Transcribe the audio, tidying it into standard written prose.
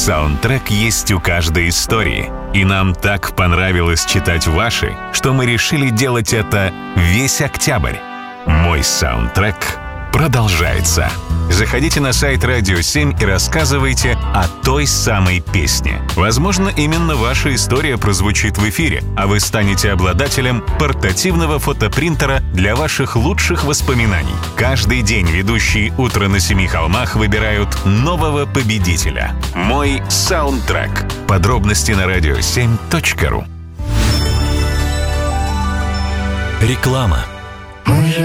Саундтрек есть у каждой истории. И нам так понравилось читать ваши, что мы решили делать это весь октябрь. Мой саундтрек продолжается. Заходите на сайт Радио 7 и рассказывайте о той самой песне. Возможно, именно ваша история прозвучит в эфире, а вы станете обладателем портативного фотопринтера для ваших лучших воспоминаний. Каждый день ведущие «Утро на семи холмах» выбирают нового победителя. Мой саундтрек. Подробности на radio7.ru. Реклама.